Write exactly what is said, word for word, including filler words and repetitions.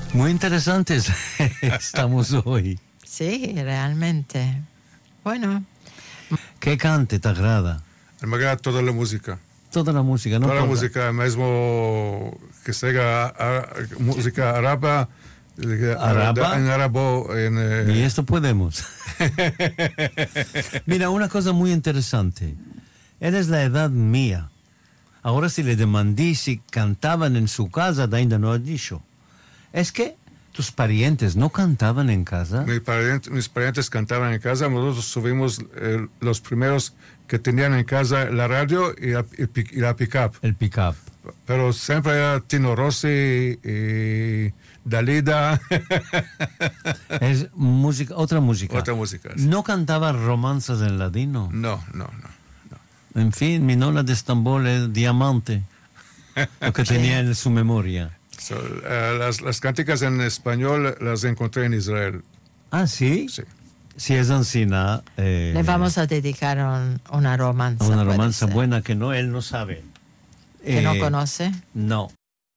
Muy interesantes estamos hoy. Sí, realmente. Bueno. Che cante ti agrada? Mi agrada toda la música. Toda la música, ¿no? Toda la Porta. música, mismo que sea a, música araba, ¿Araba? en arabo. En, eh... Y esto podemos. Mira, una cosa muy interesante. Eres la edad mía. Ahora si le demandí si cantaban en su casa, ainda no ha dicho. Es que tus parientes no cantaban en casa. Mis parientes, mis parientes cantaban en casa. Nosotros subimos eh, los primeros que tenían en casa la radio y la, y la pick-up. El pick-up. Pero siempre era Tino Rossi y Dalida. Es música, otra música. Otra música. Sí. ¿No cantaba romanzas en ladino? No, no, no. no. En fin, mi nonna de Estambul es diamante. Lo que tenía en su memoria. So, uh, las, las cánticas en español las encontré en Israel. ¿Ah, sí? Sí. Si es Ancina... Eh, Le vamos a dedicar un, una romanza. Una romanza buena que no, él no sabe. ¿Que eh, no conoce? No.